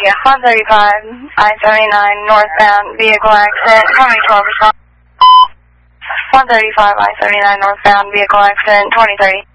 Yeah. 135, I-79 northbound, vehicle accident, coming 12 response. 135, I-79 northbound, vehicle accident, 2030.